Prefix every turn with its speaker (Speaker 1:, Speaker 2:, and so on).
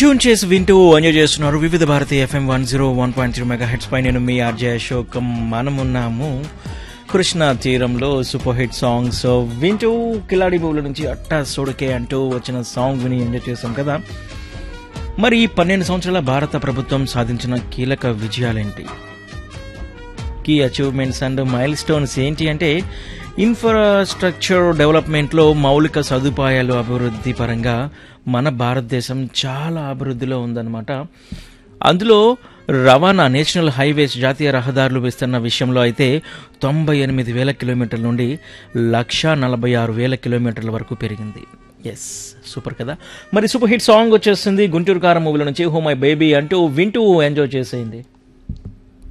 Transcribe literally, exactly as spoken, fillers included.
Speaker 1: Tune చేసి వింటూ enjoy చేస్తున్నారు వివిధ Bharati FM one zero one point three mega heads పై. నేను మీ ఆర్జే అశోకం. మనమున్నాము కృష్ణా తీరంలో సూపర్ హిట్ సాంగ్స్ వింటూ కిలాడి మూవీల నుంచి అట్టా సోడకే అంటూ వచ్చిన సాంగ్ విని ఎంజాయ్ చేశాం కదా. మరి ఈ పన్నెండు సంవత్సరాల భారత ప్రభుత్వం సాధించిన కీలక విజయాలేంటి, key achievements and mile stones ఏంటి అంటే, ఇన్ఫ్రాస్ట్రక్చర్ డెవలప్మెంట్లో మౌలిక సదుపాయాలు అభివృద్ధి పరంగా మన భారతదేశం చాలా అభివృద్ధిలో ఉందన్నమాట. అందులో రవాణా, నేషనల్ హైవేస్, జాతీయ రహదారులు విస్తరణ విషయంలో అయితే తొంభై ఎనిమిది వేల కిలోమీటర్ల నుండి లక్ష నలభై ఆరు వేల కిలోమీటర్ల వరకు పెరిగింది. ఎస్, సూపర్ కదా. మరి సూపర్ హిట్ సాంగ్ వచ్చేస్తుంది గుంటూరు కారం మూవీల నుంచి హో మై బేబీ అంటూ వింటూ ఎంజాయ్ చేసేయండి.